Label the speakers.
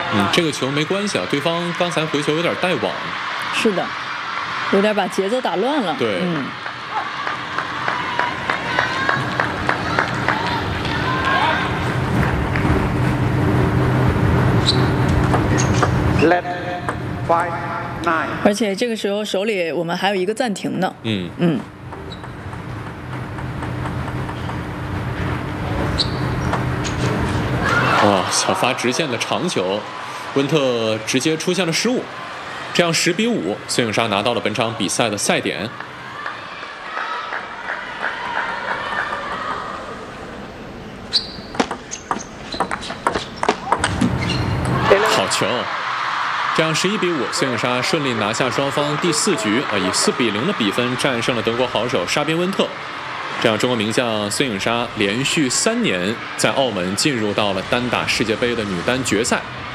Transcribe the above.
Speaker 1: 这个球没关系啊，对方刚才回球有点带网。
Speaker 2: 是的，有点把节奏打乱了。
Speaker 1: 对。
Speaker 2: 而且这个时候手里我们还有一个暂停呢。
Speaker 1: 小发直线的长球，温特直接出现了失误，这样10比5，孙颖莎拿到了本场比赛的赛点。好球！这样11比5，孙颖莎顺利拿下双方第4局，以4比0的比分战胜了德国好手沙宾温特。这样，中国名将孙颖莎连续3年在澳门进入到了单打世界杯的女单决赛。